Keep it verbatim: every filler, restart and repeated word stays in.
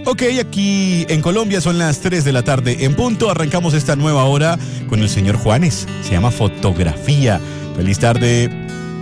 Ok, aquí en Colombia son las tres de la tarde en punto. Arrancamos esta nueva hora con el señor Juanes. Se llama Fotografía. Feliz tarde.